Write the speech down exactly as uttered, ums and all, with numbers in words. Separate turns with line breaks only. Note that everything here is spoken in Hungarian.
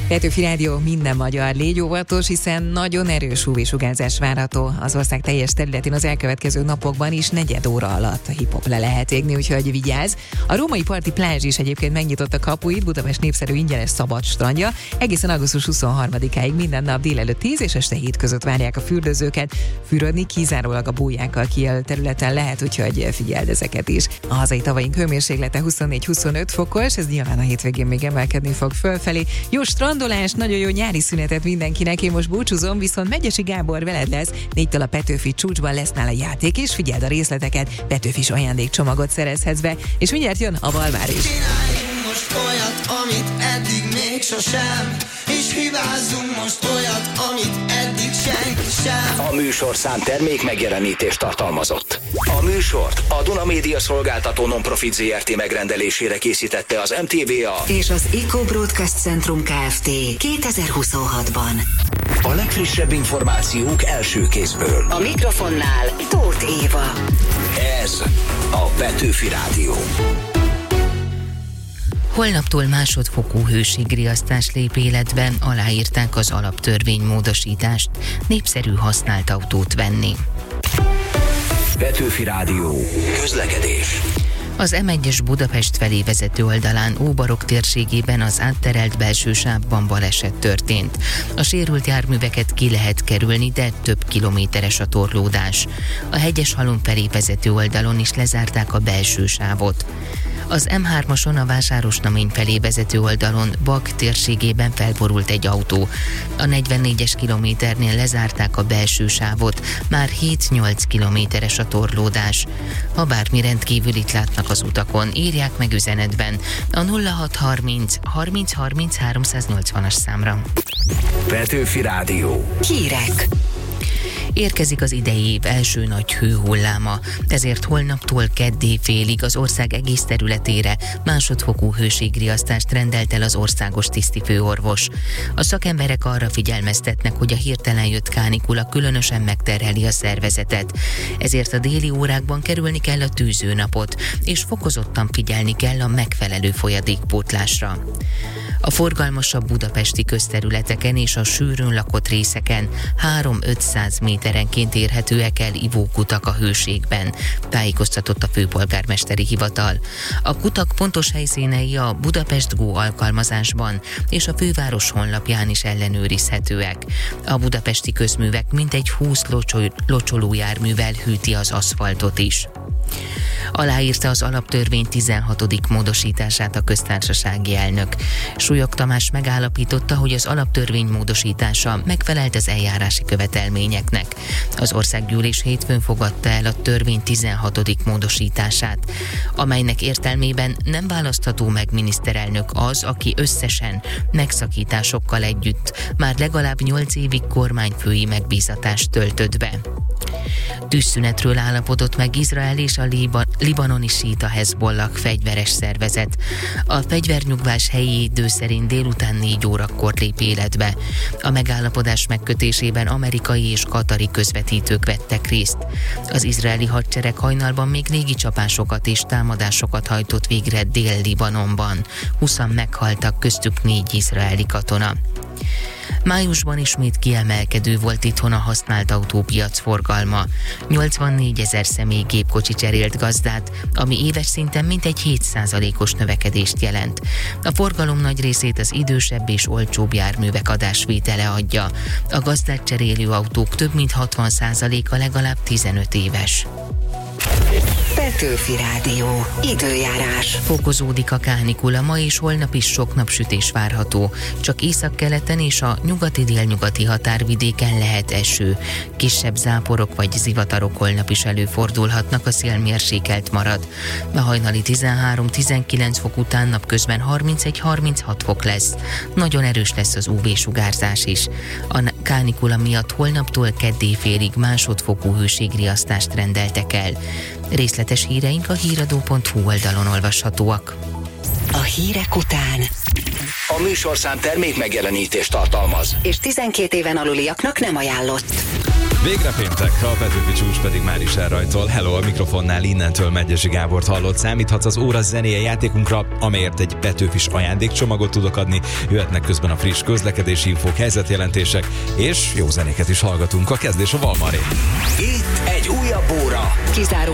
Petőfi Rádió, minden magyar, légy óvatos, hiszen nagyon erős ú vé-sugárzás várható az ország teljes területén az elkövetkező napokban is, negyed óra alatt a hip-hop le lehet égni, úgyhogy vigyázz. A római parti plázs is egyébként megnyitotta kapuit, Budapest népszerű ingyenes szabad strandja. Egészen augusztus huszonharmadikáig minden nap délelőtt tíz és este hét között várják a fürdőzőket. Fürödni kizárólag a bújákkal kijelölt területen lehet, úgyhogy figyeld ezeket is. A hazai tavaink hőmérséklete huszonnégy-huszonöt fokos, ez nyilván a hétvégén még emelkedni fog fölfelé. Jó strandolás, nagyon jó nyári szünetet mindenkinek. Én most búcsúzom, viszont Megyesi Gábor veled lesz. Négytől a Petőfi csúcsban lesz nála játék, és figyeld a részleteket, Petőfis ajándékcsomagot szerezhetsz be, és mindjárt jön a Valmár is.
Csináljunk most olyat, amit eddig még sosem, és hibázzunk most olyat, amit eddig senki sem.
A műsorszám termék megjelenítést tartalmazott. A műsort a Duna Média Szolgáltató Nonprofit zé er té megrendelésére készítette az em té vé á
és az Eco Broadcast Centrum Kft. kétezer-huszonhatban.
A legfrissebb információk első kézből.
A mikrofonnál Tóth Éva.
Ez a Petőfi Rádió.
Holnaptól másodfokú hőségriasztás lép életbe, aláírták az alaptörvénymódosítást, népszerű használt autót venni.
Petőfi Rádió. Közlekedés.
Az em egyes Budapest felé vezető oldalán Óbarok térségében az átterelt belső sávban baleset történt. A sérült járműveket ki lehet kerülni, de több kilométeres a torlódás. A Hegyeshalom felé vezető oldalon is lezárták a belső sávot. Az em hármason a Vásárosnamény felé vezető oldalon Bag térségében felborult egy autó. A negyvennégyes kilométernél lezárták a belső sávot, már hét-nyolc kilométeres a torlódás. Ha bármi rendkívülit látnak az utakon, írják meg üzenetben a nulla hat harminc harminc harminc háromszáznyolcvanas számra.
Petőfi Rádió.
Hírek.
Érkezik az idei év első nagy hőhulláma, ezért holnaptól keddé félig az ország egész területére másodfokú hőségriasztást rendelt el az országos tisztifőorvos. A szakemberek arra figyelmeztetnek, hogy a hirtelen jött kánikula különösen megterheli a szervezetet, ezért a déli órákban kerülni kell a tűzőnapot, és fokozottan figyelni kell a megfelelő folyadékpótlásra. A forgalmasabb budapesti közterületeken és a sűrűn lakott részeken három-ötszáz méterenként érhetőek el ivókutak a hőségben, tájékoztatott a főpolgármesteri hivatal. A kutak pontos helyszínei a Budapest Go alkalmazásban és a főváros honlapján is ellenőrizhetőek. A budapesti közművek mintegy húsz locsol- locsolójárművel hűti az aszfaltot is. Aláírta az alaptörvény tizenhatodik módosítását a köztársasági elnök. Súlyog Tamás megállapította, hogy az alaptörvény módosítása megfelelt az eljárási követelményeknek. Az országgyűlés hétfőn fogadta el a törvény tizenhatodik módosítását, amelynek értelmében nem választható meg miniszterelnök az, aki összesen megszakításokkal együtt már legalább nyolc évig kormányfői megbízatást töltött be. Tűzszünetről állapodott meg Izrael és a Liba- libanoni síta Hezbollah fegyveres szervezet. A fegyvernyugvás helyi idő szerint délután négy órakor lép életbe. A megállapodás megkötésében amerikai és katari közvetítők vettek részt. Az izraeli hadsereg hajnalban még légicsapásokat és támadásokat hajtott végre Dél-Libanonban. húszan meghaltak, köztük négy izraeli katona. Májusban ismét kiemelkedő volt itthon a használt autópiac forgalma. nyolcvannégyezer személyi gépkocsi cserélt gazdát, ami éves szinten mintegy hét százalékos növekedést jelent. A forgalom nagy részét az idősebb és olcsóbb járművek adásvétele adja. A gazdát cserélő autók több mint hatvan százaléka legalább tizenöt éves.
Petőfi Rádió. Időjárás.
Fokozódik a kánikula, ma és holnap is sok napsütés várható. Csak északkeleten és a nyugati-délnyugati határvidéken lehet eső. Kisebb záporok vagy zivatarok holnap is előfordulhatnak, a szél mérsékelt marad. A hajnali tizenhárom-tizenkilenc fok után napközben harmincegy-harminchat fok lesz. Nagyon erős lesz az ú vé-sugárzás is. A kánikula miatt holnaptól keddé félig másodfokú hőségriasztást rendeltek el. Részletes híreink a híradó pont hú oldalon olvashatóak.
A hírek után.
A műsorszám termék megjelenítést tartalmaz.
És tizenkét éven aluliaknak nem ajánlott.
Végre péntek, a Petőfi csúcs pedig már is elrajtol. Hello, a mikrofonnál innentől Megyesi Gábort hallott. Számíthatsz az óra zenéje játékunkra, amelyért egy Petőfis ajándékcsomagot tudok adni. Jöhetnek közben a friss közlekedési infók, helyzetjelentések, és jó zenéket is hallgatunk. A kezdés a Valmaré.
Itt egy újabb óra.
Kizáró